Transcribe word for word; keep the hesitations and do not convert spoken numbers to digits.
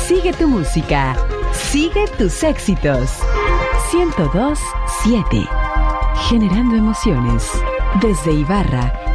Sigue tu música. Sigue tus éxitos. ciento dos punto siete. Generando emociones. Desde Ibarra,